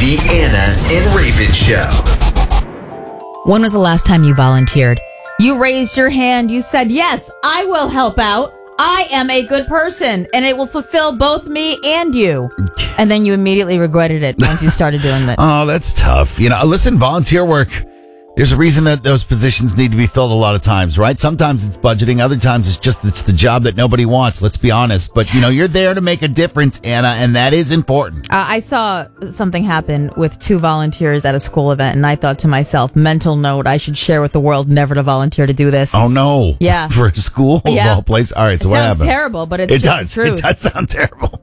The Anna and Raven Show. When was the last time you volunteered? You raised your hand. You said, yes, I will help out. I am a good person, and it will fulfill both me and you. And then you immediately regretted it once you started doing that. Oh, that's tough. Listen, volunteer work, there's a reason that those positions need to be filled a lot of times, right? Sometimes it's budgeting. Other times it's the job that nobody wants. Let's be honest. But, you're there to make a difference, Anna, and that is important. I saw something happen with 2 volunteers at a school event, and I thought to myself, mental note, I should share with the world never to volunteer to do this. Oh, no. Yeah. For a school of all places. All right, so what happened? It sounds terrible, but it's just the truth. It does sound terrible.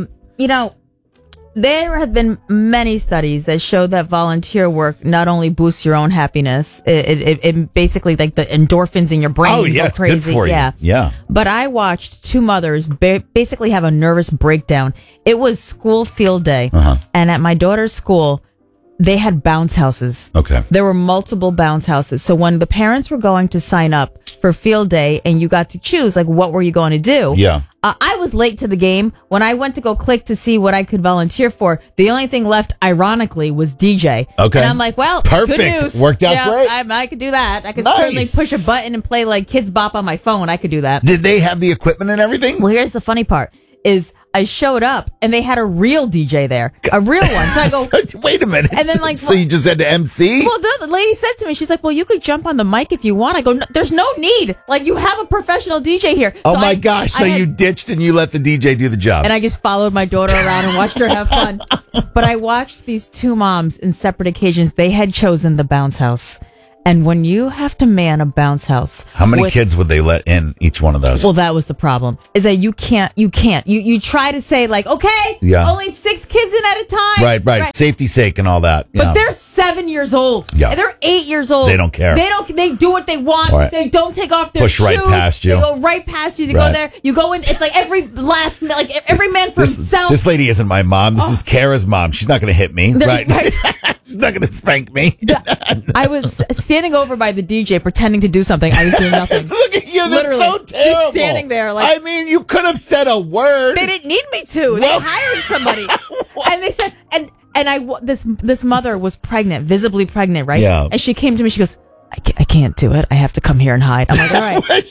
There have been many studies that show that volunteer work not only boosts your own happiness, it basically, like, the endorphins in your brain go it's crazy. good for you. Yeah. But I watched 2 mothers basically have a nervous breakdown. It was school field day, and at my daughter's school, they had bounce houses. Okay. There were multiple bounce houses. So when the parents were going to sign up for field day and you got to choose, like, what were you going to do? Yeah. I was late to the game. When I went to go click to see what I could volunteer for, the only thing left, ironically, was DJ. Okay. And I'm like, well, perfect. Good news. Worked out great. I could do that. I could Nice. certainly push a button and play, like, Kids Bop on my phone. I could do that. Did they have the equipment and everything? Well, here's the funny part, is I showed up and they had a real DJ there. A real one. So I go, wait a minute. And then, like, so you just had to MC? well, the lady said to me, she's like, well, you could jump on the mic if you want. I go, no, there's no need. Like, you have a professional DJ here. Oh, my gosh. So you ditched and you let the DJ do the job. And I just followed my daughter around and watched her have fun. But I watched these 2 moms in separate occasions. They had chosen the bounce house. And when you have to man a bounce house. How many kids would they let in each one of those? Well, that was the problem. Is that you can't. You try to say, like, okay, only 6 kids in at a time. Right. Safety's sake and all that. But they're 7 years old. Yeah. And they're 8 years old. They don't care. They do what they want. Right. They don't take off their shoes. Push right past you. They go right past you. They go there. You go in. It's like every man for himself. This lady isn't my mom. This is Kara's mom. She's not going to hit me. Right. She's not going to spank me. I was standing over by the DJ pretending to do something. I was doing nothing. Look at you. Literally, that's so terrible. just standing there. Like, I mean, you could have said a word. They didn't need me to. They hired somebody. And they said, this mother was pregnant, visibly pregnant, right? Yeah. And she came to me. She goes, I can't do it. I have to come here and hide. I'm like, all right.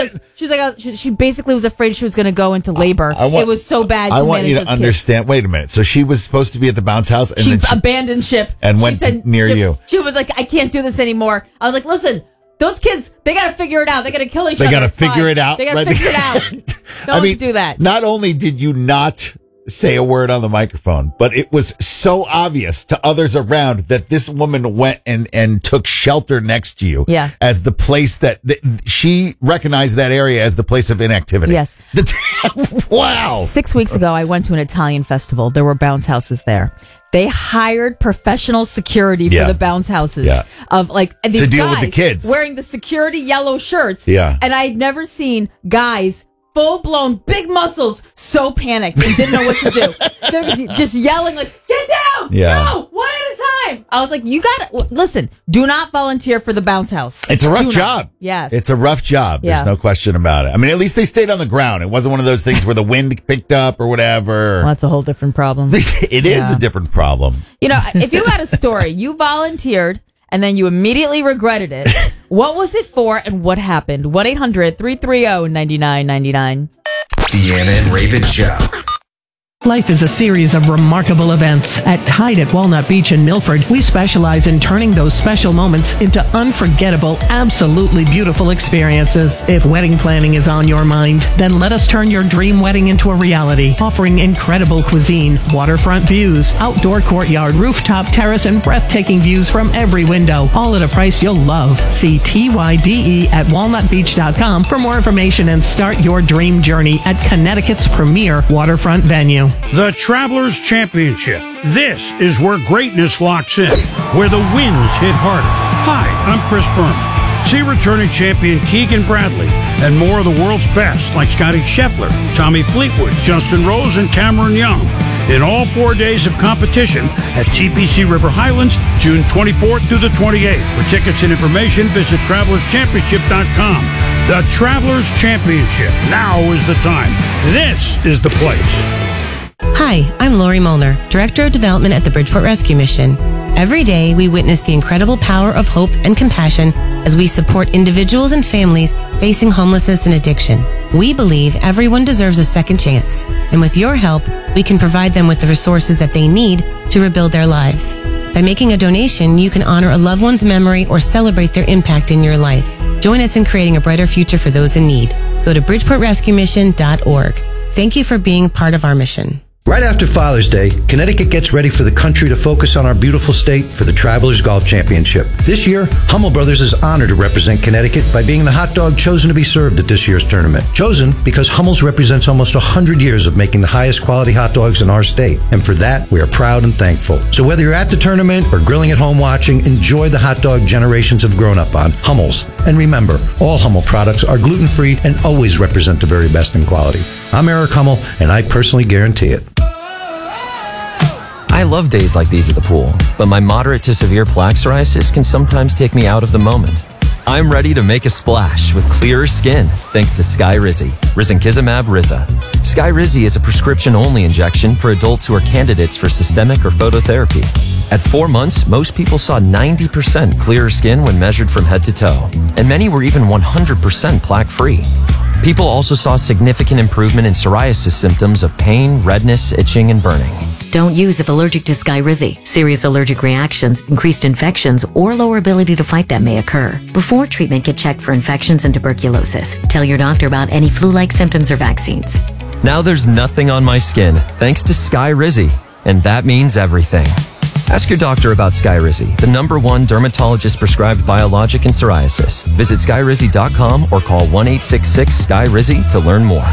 She basically was afraid she was going to go into labor. It was so bad. I want you to understand. Wait a minute. So she was supposed to be at the bounce house, and she then abandoned ship and went near you. She was like, I can't do this anymore. I was like, listen, those kids, they got to figure it out. They got to kill each other. They got to figure it out. They got to figure it out. Don't do that. Not only did you not say a word on the microphone, but it was so obvious to others around that this woman went and took shelter next to you as the place that she recognized that area as the place of inactivity. Yes. Wow. 6 weeks ago, I went to an Italian festival. There were bounce houses there. They hired professional security for the bounce houses of like these to deal guys with the kids wearing the security yellow shirts. Yeah. And I'd never seen guys full-blown big muscles so panicked and didn't know what to do. They were just yelling like, get down! No! One at a time! I was like, you gotta, listen, do not volunteer for the bounce house. It's a rough job. Yes. It's a rough job. There's no question about it. I mean, at least they stayed on the ground. It wasn't one of those things where the wind picked up or whatever. Well, that's a whole different problem. It is a different problem. If you had a story, you volunteered, and then you immediately regretted it. What was it for and what happened? 1-800-330-9999. The Anna and Raven Show. Life is a series of remarkable events. At Tide at Walnut Beach in Milford, we specialize in turning those special moments into unforgettable, absolutely beautiful experiences. If wedding planning is on your mind, then let us turn your dream wedding into a reality, offering incredible cuisine, waterfront views, outdoor courtyard, rooftop terrace, and breathtaking views from every window, all at a price you'll love. See TYDE at walnutbeach.com for more information and start your dream journey at Connecticut's premier waterfront venue. The Travelers Championship. This is where greatness locks in, where the wins hit harder. Hi, I'm Chris Berman. See returning champion Keegan Bradley and more of the world's best like Scotty Scheffler, Tommy Fleetwood, Justin Rose, and Cameron Young in all 4 days of competition at TPC River Highlands, June 24th through the 28th. For tickets and information, visit TravelersChampionship.com. The Travelers Championship. Now is the time. This is the place. Hi, I'm Lori Molnar, Director of Development at the Bridgeport Rescue Mission. Every day, we witness the incredible power of hope and compassion as we support individuals and families facing homelessness and addiction. We believe everyone deserves a second chance, and with your help, we can provide them with the resources that they need to rebuild their lives. By making a donation, you can honor a loved one's memory or celebrate their impact in your life. Join us in creating a brighter future for those in need. Go to bridgeportrescuemission.org. Thank you for being part of our mission. Right after Father's Day, Connecticut gets ready for the country to focus on our beautiful state for the Travelers Golf Championship. This year, Hummel Brothers is honored to represent Connecticut by being the hot dog chosen to be served at this year's tournament. Chosen because Hummel's represents almost 100 years of making the highest quality hot dogs in our state. And for that, we are proud and thankful. So whether you're at the tournament or grilling at home watching, enjoy the hot dog generations have grown up on, Hummel's. And remember, all Hummel products are gluten-free and always represent the very best in quality. I'm Eric Hummel, and I personally guarantee it. I love days like these at the pool, but my moderate to severe plaque psoriasis can sometimes take me out of the moment. I'm ready to make a splash with clearer skin thanks to Skyrizi, risankizumab Riza. Skyrizi is a prescription-only injection for adults who are candidates for systemic or phototherapy. At 4 months, most people saw 90% clearer skin when measured from head to toe, and many were even 100% plaque-free. People also saw significant improvement in psoriasis symptoms of pain, redness, itching, and burning. Don't use if allergic to Skyrizi. Serious allergic reactions, increased infections, or lower ability to fight them may occur. Before treatment, get checked for infections and tuberculosis. Tell your doctor about any flu-like symptoms or vaccines. Now there's nothing on my skin thanks to Skyrizi, and that means everything. Ask your doctor about Skyrizi, the #1 dermatologist-prescribed biologic in psoriasis. Visit Skyrizi.com or call 1-866-SKY-RIZI to learn more.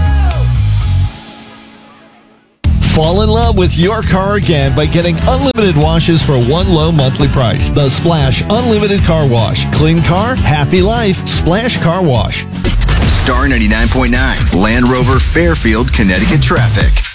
Fall in love with your car again by getting unlimited washes for one low monthly price. The Splash Unlimited Car Wash. Clean car, happy life. Splash Car Wash. Star 99.9, Land Rover, Fairfield, Connecticut traffic.